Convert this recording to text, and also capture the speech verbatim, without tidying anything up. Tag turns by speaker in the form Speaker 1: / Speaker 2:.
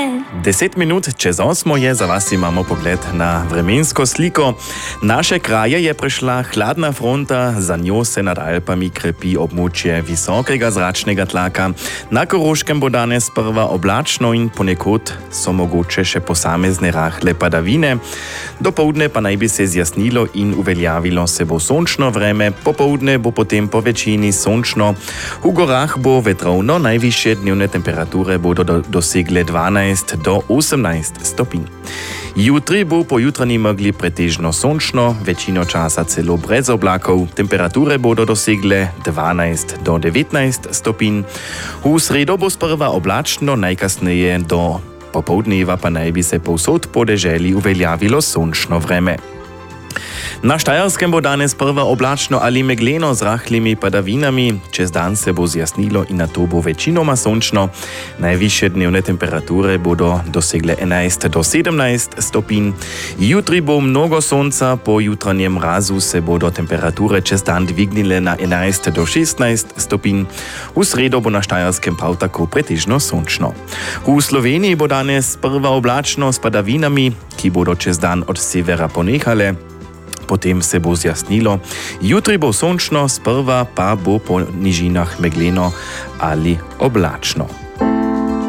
Speaker 1: Deset minut čez osmo je, za vas imamo pogled na vremensko sliko. Naše kraje je prišla hladna fronta, za njo se nad Alpami krepi območje visokega zračnega tlaka. Na Koroškem bo danes sprva oblačno in ponekod so mogoče še posamezne rahle padavine. Dopoldne pa naj bi se zjasnilo in uveljavilo se bo sončno vreme, popoldne bo potem po večini sončno. V gorah bo vetrovno, najvišje dnevne temperature bodo do, dosegle dvanajst do osemnajst stopinj. Jutri bo po jutranji megli pretežno sončno, večino časa celo brez oblakov, temperature bodo dosegle dvanajst do devetnajst stopinj. V sredo bo sprva oblačno, najkasneje do popoldneva pa naj bi se povsod po deželi uveljavilo sončno vreme. Na Štajerskem bo danes prva oblačno ali megleno z rahlimi padavinami, čez dan se bo zjasnilo in nato bo večinoma sončno. Najvišje dnevne temperature bodo dosegle enajst do sedemnajst stopinj. Jutri bo mnogo sonca, po jutranjem mrazu se bodo temperature čez dan dvignile na enajst do šestnajst stopinj. V sredo bo na Štajerskem prav tako pretežno sončno. V Sloveniji bo danes prva oblačno s padavinami, ki bodo čez dan od severa ponehale. Potem se bo zjasnilo. Jutri bo sončno, sprva pa bo po nižinah megleno ali oblačno.